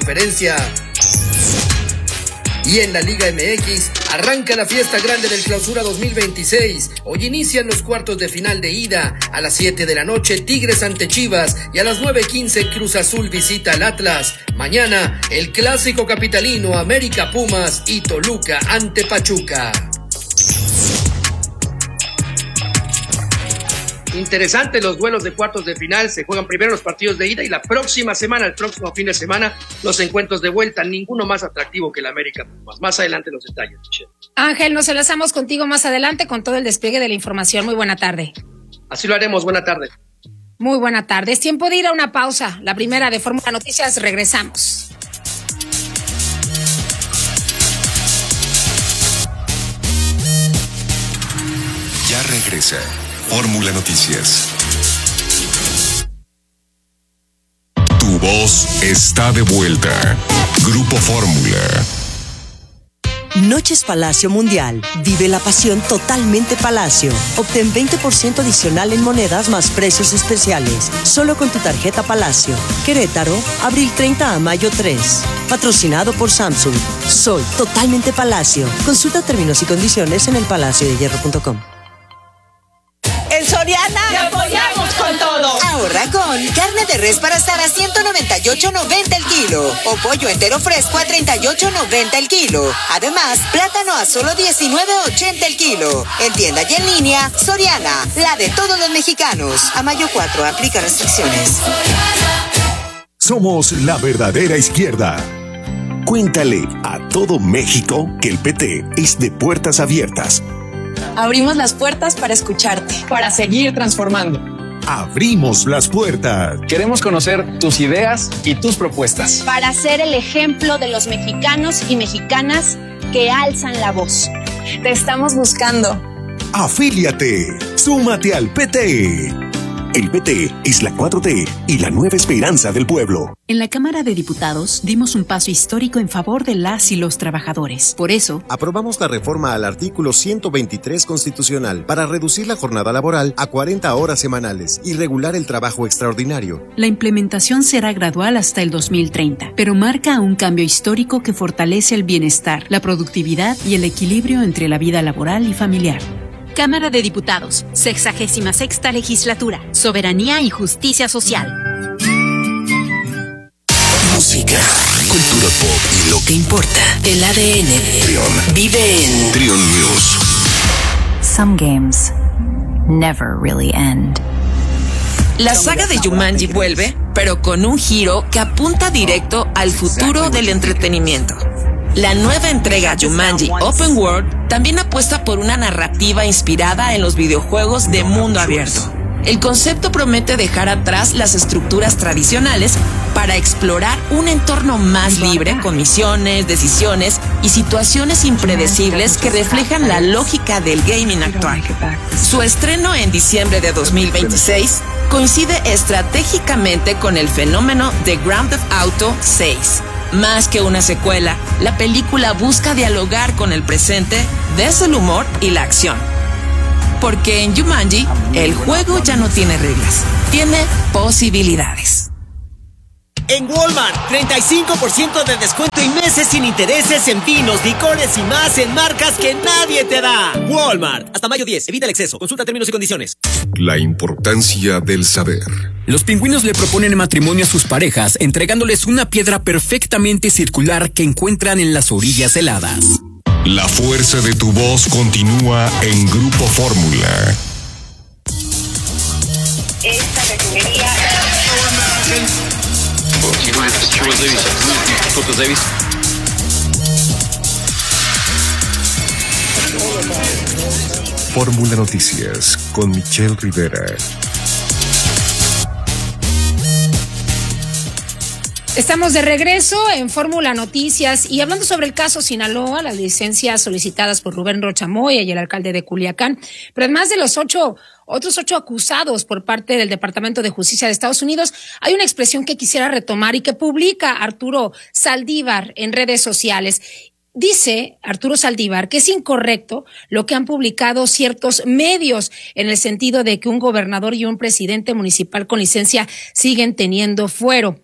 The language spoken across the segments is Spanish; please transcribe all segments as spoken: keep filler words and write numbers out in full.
diferencia. Y en la Liga M X arranca la fiesta grande del Clausura dos mil veintiséis. Hoy inician los cuartos de final de ida. A las siete de la noche Tigres ante Chivas y a las nueve quince Cruz Azul visita al Atlas. Mañana el clásico capitalino América Pumas y Toluca ante Pachuca. Interesantes los duelos de cuartos de final, se juegan primero los partidos de ida y la próxima semana, el próximo fin de semana, los encuentros de vuelta, ninguno más atractivo que el América Pumas. Más adelante los detalles, Michelle. Ángel, nos enlazamos contigo más adelante con todo el despliegue de la información. Muy buena tarde. Así lo haremos, buena tarde. Muy buena tarde, es tiempo de ir a una pausa, la primera de Fórmula Noticias, regresamos. Ya regresa Fórmula Noticias. Tu voz está de vuelta. Grupo Fórmula. Noches Palacio Mundial. Vive la pasión totalmente Palacio. Obtén veinte por ciento adicional en monedas más precios especiales. Solo con tu tarjeta Palacio. Querétaro, abril treinta a mayo tres. Patrocinado por Samsung. Soy totalmente Palacio. Consulta términos y condiciones en el palacio de hierro punto com. En Soriana ¡te apoyamos con todo! Ahorra con carne de res para asar a ciento noventa y ocho noventa el kilo o pollo entero fresco a treinta y ocho noventa el kilo. Además, plátano a solo diecinueve ochenta el kilo. En tienda y en línea, Soriana, la de todos los mexicanos. A mayo cuatro, aplica restricciones. Somos la verdadera izquierda. Cuéntale a todo México que el P T es de puertas abiertas. Abrimos las puertas para escucharte, para seguir transformando. Abrimos las puertas. Queremos conocer tus ideas y tus propuestas. Para ser el ejemplo de los mexicanos y mexicanas que alzan la voz. Te estamos buscando. Afíliate. Súmate al P T. El P T es la cuatro T y la nueva esperanza del pueblo. En la Cámara de Diputados dimos un paso histórico en favor de las y los trabajadores. Por eso, aprobamos la reforma al artículo ciento veintitrés constitucional para reducir la jornada laboral a cuarenta horas semanales y regular el trabajo extraordinario. La implementación será gradual hasta el dos mil treinta, pero marca un cambio histórico que fortalece el bienestar, la productividad y el equilibrio entre la vida laboral y familiar. Cámara de Diputados, sexagésima sexta legislatura, soberanía y justicia social. Música, cultura pop y lo que importa. El A D N Trion. Vive en Trion News. Some games never really end. La saga de Jumanji vuelve, pero con un giro que apunta directo al futuro del entretenimiento. La nueva entrega Jumanji Open World también apuesta por una narrativa inspirada en los videojuegos de mundo abierto. El concepto promete dejar atrás las estructuras tradicionales para explorar un entorno más libre con misiones, decisiones y situaciones impredecibles que reflejan la lógica del gaming actual. Su estreno en diciembre de dos mil veintiséis coincide estratégicamente con el fenómeno de Grand Theft Auto seis. Más que una secuela, la película busca dialogar con el presente desde el humor y la acción. Porque en Jumanji, el juego ya no tiene reglas, tiene posibilidades. En Walmart, treinta y cinco por ciento de descuento y meses sin intereses en vinos, licores y más en marcas que nadie te da. Walmart, hasta mayo diez, evita el exceso, consulta términos y condiciones. La importancia del saber. Los pingüinos le proponen matrimonio a sus parejas, entregándoles una piedra perfectamente circular que encuentran en las orillas heladas. La fuerza de tu voz continúa en Grupo Fórmula. Esta refinería... Fórmula Noticias con Michelle Rivera. Estamos de regreso en Fórmula Noticias y hablando sobre el caso Sinaloa, las licencias solicitadas por Rubén Rocha Moya y el alcalde de Culiacán, pero además de los ocho, otros ocho acusados por parte del Departamento de Justicia de Estados Unidos, hay una expresión que quisiera retomar y que publica Arturo Saldívar en redes sociales. Dice Arturo Saldívar que es incorrecto lo que han publicado ciertos medios en el sentido de que un gobernador y un presidente municipal con licencia siguen teniendo fuero.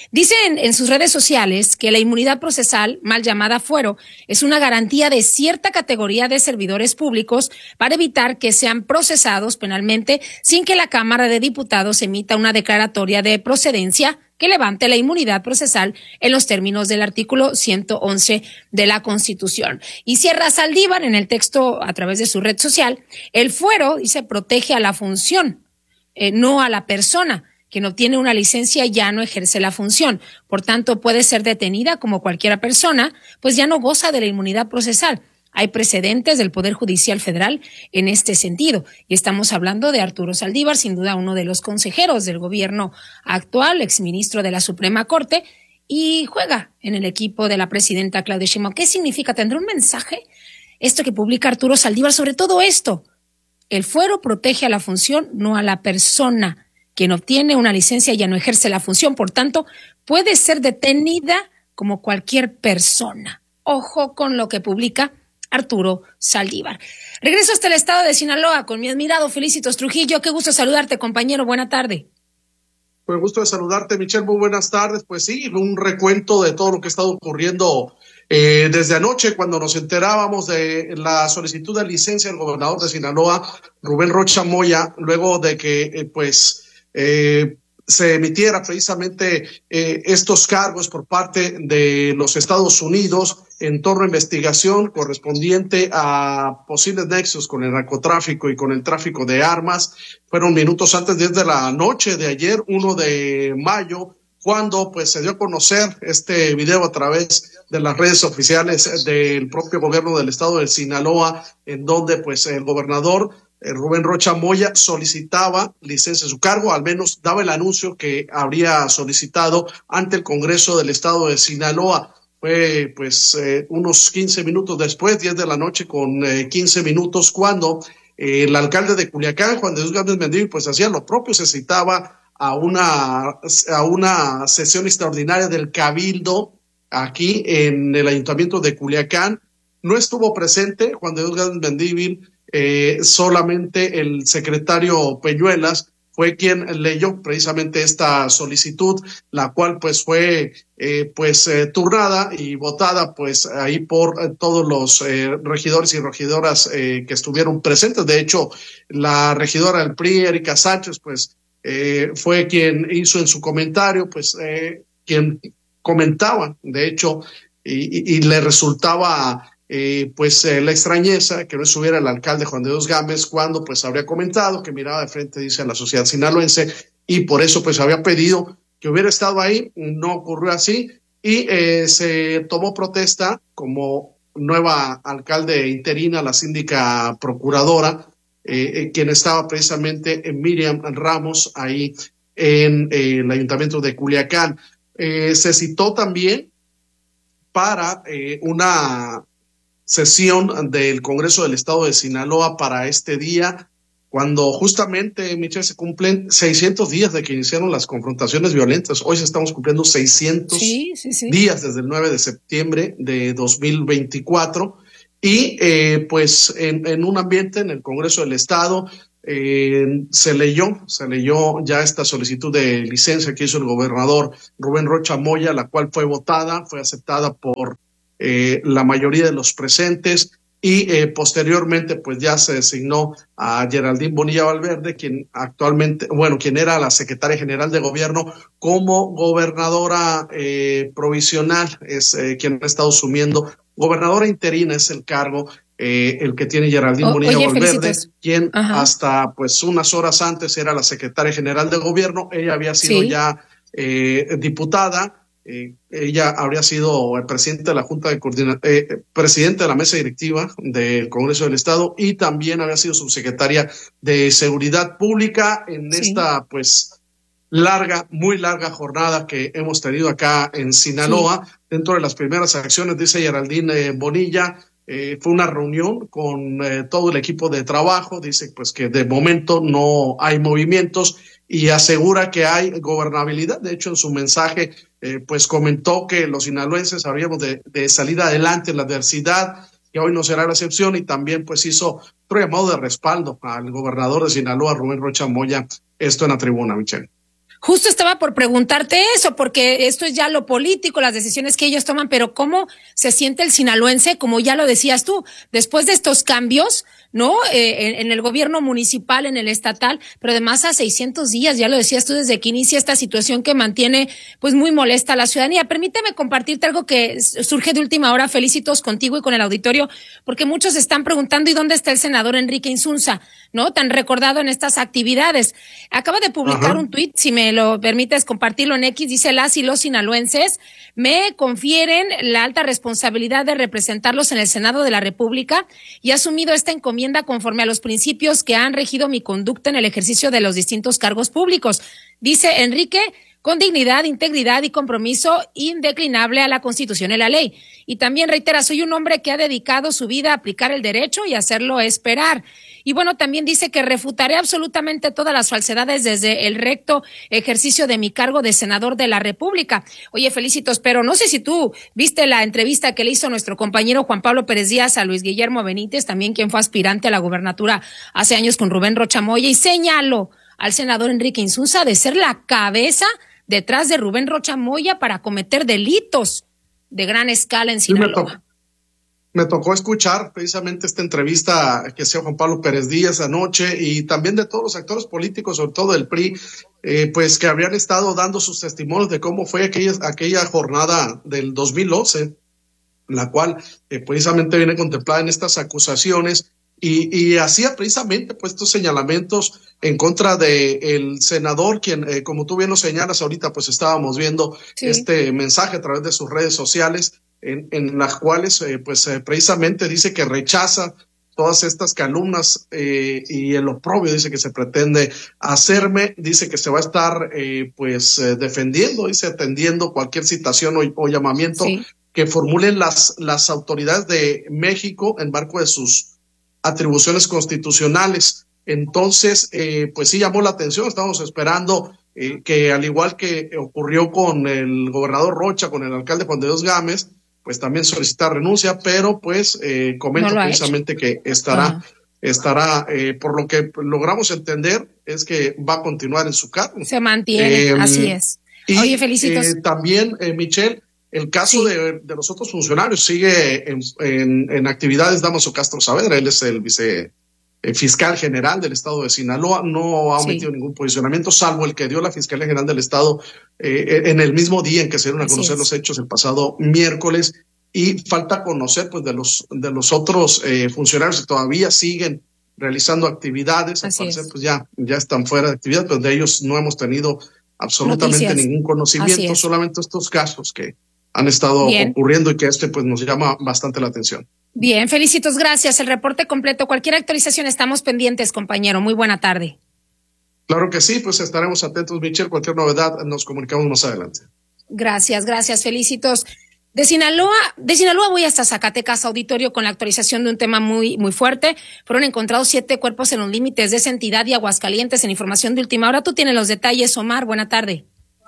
Dicen en sus redes sociales que la inmunidad procesal, mal llamada fuero, es una garantía de cierta categoría de servidores públicos para evitar que sean procesados penalmente sin que la Cámara de Diputados emita una declaratoria de procedencia que levante la inmunidad procesal en los términos del artículo ciento once de la Constitución. Y cierra Saldívar en el texto a través de su red social, el fuero, dice, protege a la función, eh, no a la persona. Quien obtiene una licencia ya no ejerce la función, por tanto puede ser detenida como cualquier persona, pues ya no goza de la inmunidad procesal. Hay precedentes del Poder Judicial Federal en este sentido. Y estamos hablando de Arturo Saldívar, sin duda uno de los consejeros del gobierno actual, exministro de la Suprema Corte, y juega en el equipo de la presidenta Claudia Sheinbaum. ¿Qué significa? ¿Tendrá un mensaje esto que publica Arturo Saldívar sobre todo esto? El fuero protege a la función, no a la persona. Quien obtiene una licencia ya no ejerce la función, por tanto, puede ser detenida como cualquier persona. Ojo con lo que publica Arturo Saldívar. Regreso hasta el estado de Sinaloa con mi admirado Felicitos Trujillo. Qué gusto saludarte, compañero. Buena tarde. Pues gusto de saludarte, Michelle. Muy buenas tardes. Pues sí, un recuento de todo lo que ha estado ocurriendo eh, desde anoche, cuando nos enterábamos de la solicitud de licencia del gobernador de Sinaloa, Rubén Rocha Moya, luego de que, eh, pues, eh, se emitiera precisamente eh, estos cargos por parte de los Estados Unidos en torno a investigación correspondiente a posibles nexos con el narcotráfico y con el tráfico de armas. Fueron minutos antes, desde la noche de ayer, uno de mayo, cuando pues se dio a conocer este video a través de las redes oficiales del propio gobierno del estado de Sinaloa, en donde pues el gobernador Rubén Rocha Moya solicitaba licencia a su cargo, al menos daba el anuncio que habría solicitado ante el Congreso del estado de Sinaloa. Fue pues eh, unos quince minutos después, diez de la noche con eh, quince minutos, cuando eh, el alcalde de Culiacán, Juan de Dios Gámez Mendívil, pues hacía lo propio, se citaba a una, a una sesión extraordinaria del Cabildo aquí en el ayuntamiento de Culiacán. No estuvo presente Juan de Dios Gámez Mendívil, Eh, solamente el secretario Peñuelas fue quien leyó precisamente esta solicitud, la cual pues fue eh, pues eh, turnada y votada pues ahí por eh, todos los eh, regidores y regidoras eh, que estuvieron presentes. De hecho, la regidora del P R I, Erika Sánchez, pues eh, fue quien hizo en su comentario, pues eh, quien comentaba, de hecho, y, y, y le resultaba Eh, pues eh, la extrañeza que no estuviera el alcalde Juan de Dios Gámez, cuando pues habría comentado que miraba de frente, dice, a la sociedad sinaloense, y por eso pues había pedido que hubiera estado ahí. No ocurrió así, y eh, se tomó protesta como nueva alcalde interina, la síndica procuradora, eh, eh, quien estaba precisamente en Miriam Ramos, ahí en eh, el ayuntamiento de Culiacán. Eh, se citó también para eh, una sesión del Congreso del Estado de Sinaloa para este día, cuando justamente, Michelle, se cumplen seiscientos días de que iniciaron las confrontaciones violentas. Hoy estamos cumpliendo seiscientos sí, sí, sí. días desde el nueve de septiembre de dos mil veinticuatro, y eh, pues en, en un ambiente en el Congreso del Estado eh, se leyó, se leyó ya esta solicitud de licencia que hizo el gobernador Rubén Rocha Moya, la cual fue votada, fue aceptada por Eh, la mayoría de los presentes, y eh, posteriormente pues ya se designó a Geraldine Bonilla Valverde, quien actualmente, bueno, quien era la secretaria general de gobierno, como gobernadora eh, provisional, es eh, quien ha estado asumiendo. Gobernadora interina es el cargo, eh, el que tiene Geraldine oh, Bonilla oye, Valverde, felicitas. quien Ajá. hasta pues unas horas antes era la secretaria general de gobierno. Ella había sido ¿Sí? ya eh, diputada. Eh, ella habría sido el presidente de la Junta de Coordinación, eh, presidente de la mesa directiva del Congreso del Estado, y también había sido subsecretaria de Seguridad Pública en sí. esta pues larga, muy larga jornada que hemos tenido acá en Sinaloa. Sí. Dentro de las primeras acciones, dice Geraldine Bonilla, eh, fue una reunión con eh, todo el equipo de trabajo. Dice pues que de momento no hay movimientos y asegura que hay gobernabilidad. De hecho, en su mensaje eh, pues comentó que los sinaloenses habríamos de, de salir adelante en la adversidad, que hoy no será la excepción, y también pues hizo otro llamado de respaldo al gobernador de Sinaloa, Rubén Rocha Moya, esto en la tribuna, Michelle. Justo estaba por preguntarte eso, porque esto es ya lo político, las decisiones que ellos toman, pero ¿cómo se siente el sinaloense? Como ya lo decías tú, después de estos cambios, ¿no? Eh, en, en el gobierno municipal, en el estatal, pero además a seiscientos días, ya lo decías tú, desde que inicia esta situación que mantiene pues muy molesta a la ciudadanía. Permíteme compartirte algo que surge de última hora, Felicitos, contigo y con el auditorio, porque muchos están preguntando ¿y dónde está el senador Enrique Insunza? ¿No? Tan recordado en estas actividades. Acaba de publicar Ajá. un tuit, si me lo permites compartirlo en X, dice: las y los sinaloenses me confieren la alta responsabilidad de representarlos en el Senado de la República y he asumido esta encomienda conforme a los principios que han regido mi conducta en el ejercicio de los distintos cargos públicos. Dice Enrique, con dignidad, integridad y compromiso indeclinable a la Constitución y la ley. Y también reitera, soy un hombre que ha dedicado su vida a aplicar el derecho y hacerlo esperar. Y bueno, también dice que refutaré absolutamente todas las falsedades desde el recto ejercicio de mi cargo de senador de la República. Oye, Felicitos, pero no sé si tú viste la entrevista que le hizo nuestro compañero Juan Pablo Pérez Díaz a Luis Guillermo Benítez, también quien fue aspirante a la gubernatura hace años con Rubén Rocha Moya, y señaló al senador Enrique Insunza de ser la cabeza detrás de Rubén Rocha Moya para cometer delitos de gran escala en Sinaloa. Me tocó escuchar precisamente esta entrevista que hacía Juan Pablo Pérez Díaz anoche y también de todos los actores políticos, sobre todo del P R I, eh, pues que habrían estado dando sus testimonios de cómo fue aquella, aquella jornada del dos mil once, la cual eh, precisamente viene contemplada en estas acusaciones y, y hacía precisamente pues estos señalamientos en contra de el senador, quien, eh, como tú bien lo señalas ahorita, pues estábamos viendo sí. este mensaje a través de sus redes sociales, En, en las cuales eh, pues eh, precisamente dice que rechaza todas estas calumnias eh, y el oprobio dice que se pretende hacerme, dice que se va a estar eh, pues eh, defendiendo, dice atendiendo cualquier citación o, o llamamiento sí. que formulen las, las autoridades de México en marco de sus atribuciones constitucionales. Entonces eh, pues sí llamó la atención, estamos esperando eh, que al igual que ocurrió con el gobernador Rocha, con el alcalde Juan de Dios Gámez, pues también solicitar renuncia, pero pues eh, comenta no precisamente que estará, Ajá. estará eh, por lo que logramos entender, es que va a continuar en su cargo. Se mantiene, eh, así es. Y, Oye, felicitos. Eh, también, eh, Michelle, el caso sí. de, de los otros funcionarios sigue en, en, en actividades. Damaso Castro Saavedra, él es el vice eh, fiscal general del estado de Sinaloa, no ha omitido sí. ningún posicionamiento, salvo el que dio la Fiscalía General del Estado eh, en el mismo día en que se dieron a conocer los hechos el pasado miércoles, y falta conocer pues de los de los otros eh, funcionarios que todavía siguen realizando actividades, al parecer pues ya, ya están fuera de actividad, pero de ellos no hemos tenido absolutamente Noticias. ningún conocimiento, solamente estos casos que han estado Bien. ocurriendo y que este pues nos llama bastante la atención. Bien, Felicitos, gracias. El reporte completo, cualquier actualización estamos pendientes, compañero. Muy buena tarde. Claro que sí, pues estaremos atentos, Michelle. Cualquier novedad nos comunicamos más adelante. Gracias, gracias, Felicitos. De Sinaloa, de Sinaloa voy hasta Zacatecas, auditorio, con la actualización de un tema muy, muy fuerte. Fueron encontrados siete cuerpos en los límites de esa entidad y Aguascalientes en información de última hora. Tú tienes los detalles, Omar. Buena tarde.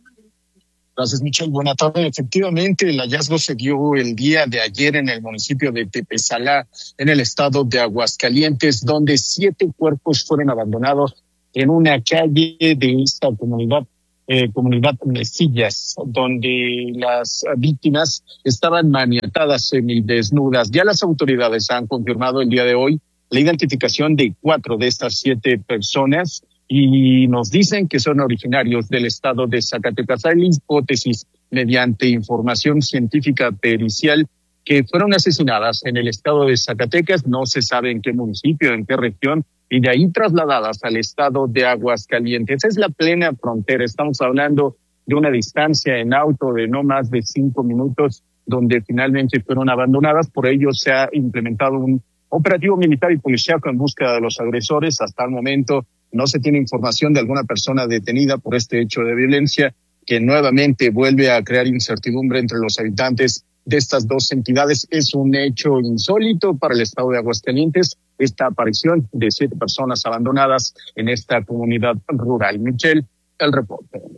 Gracias, Michelle. Buena tarde. Efectivamente, el hallazgo se dio el día de ayer en el municipio de Tepesalá, en el estado de Aguascalientes, donde siete cuerpos fueron abandonados en una calle de esta comunidad, eh, comunidad Mesillas, donde las víctimas estaban maniatadas semidesnudas. Ya las autoridades han confirmado el día de hoy la identificación de cuatro de estas siete personas, y nos dicen que son originarios del estado de Zacatecas. Hay la hipótesis, mediante información científica pericial, que fueron asesinadas en el estado de Zacatecas, no se sabe en qué municipio, en qué región, y de ahí trasladadas al estado de Aguascalientes. Es la plena frontera, estamos hablando de una distancia en auto de no más de cinco minutos, donde finalmente fueron abandonadas. Por ello se ha implementado un operativo militar y policíaco en búsqueda de los agresores. Hasta el momento no se tiene información de alguna persona detenida por este hecho de violencia, que nuevamente vuelve a crear incertidumbre entre los habitantes de estas dos entidades. Es un hecho insólito para el estado de Aguascalientes, esta aparición de siete personas abandonadas en esta comunidad rural. Michelle, el reporte.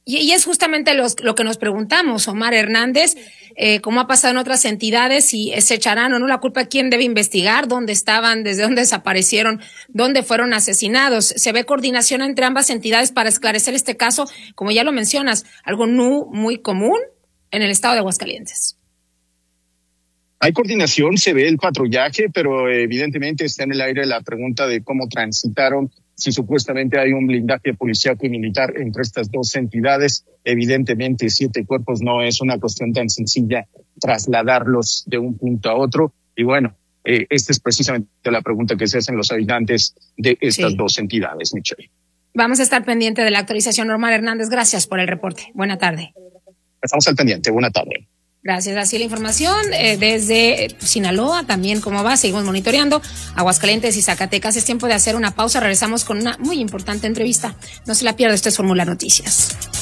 Y, y es justamente los, lo que nos preguntamos, Omar Hernández, eh, cómo ha pasado en otras entidades, si se echarán o no la culpa, quién debe investigar, dónde estaban, desde dónde desaparecieron, dónde fueron asesinados. Se ve coordinación entre ambas entidades para esclarecer este caso, como ya lo mencionas, algo no muy común en el estado de Aguascalientes. Hay coordinación, se ve el patrullaje, pero evidentemente está en el aire la pregunta de cómo transitaron, si supuestamente hay un blindaje policíaco y militar entre estas dos entidades. Evidentemente, siete cuerpos no es una cuestión tan sencilla trasladarlos de un punto a otro. Y bueno, eh, esta es precisamente la pregunta que se hacen los habitantes de estas sí. dos entidades, Michelle. Vamos a estar pendiente de la actualización. Omar Hernández, gracias por el reporte. Buena tarde. Estamos al pendiente. Buena tarde. Gracias, así la información eh, desde Sinaloa, también cómo va, seguimos monitoreando Aguascalientes y Zacatecas. Es tiempo de hacer una pausa, regresamos con una muy importante entrevista. No se la pierda, esto es Fórmula Noticias.